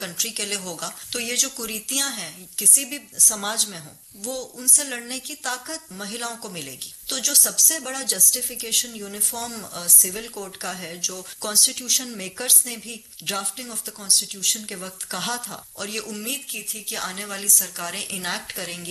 Country के लिए होगा, तो ये जो कुरीतियां हैं किसी भी समाज में हो, वो उनसे लड़ने की ताकत महिलाओं को मिलेगी। तो जो सबसे बड़ा जस्टिफिकेशन यूनिफॉर्म सिविल कोड का है, जो कॉन्स्टिट्यूशन मेकर्स ने भी ड्राफ्टिंग ऑफ द कॉन्स्टिट्यूशन के वक्त कहा था और ये उम्मीद की थी कि आने वाली सरकारें इनैक्ट करेंगी